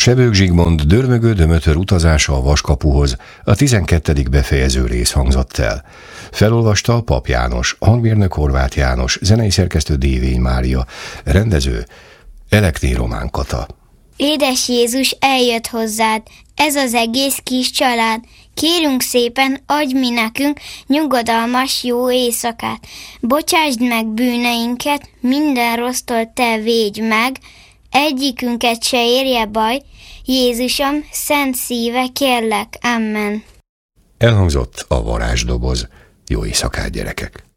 Sebők Zsigmond dörmögő Dömötör utazása a Vaskapuhoz, a 12. befejező rész hangzott el. Felolvasta Pap János, hangmérnök Horváth János, zenei szerkesztő Dévény Mária, rendező Elekné Román Kata. Édes Jézus, eljött hozzád, ez az egész kis család. Kérünk szépen, adj mi nekünk nyugodalmas jó éjszakát. Bocsásd meg bűneinket, minden rossztól te védj meg, egyikünket se érje baj, Jézusom, szent szíve, kérlek, amen. Elhangzott a varázsdoboz. Jó éjszakát, gyerekek!